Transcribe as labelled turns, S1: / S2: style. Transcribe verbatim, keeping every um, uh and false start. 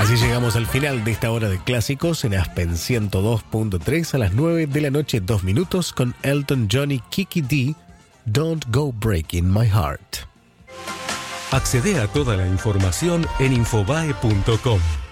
S1: así llegamos al final de esta hora de clásicos en Aspen ciento dos punto tres a las nueve de la noche, dos minutos, con Elton John y Kiki D, Don't Go Breaking My Heart.
S2: Accede a toda la información en infobae punto com.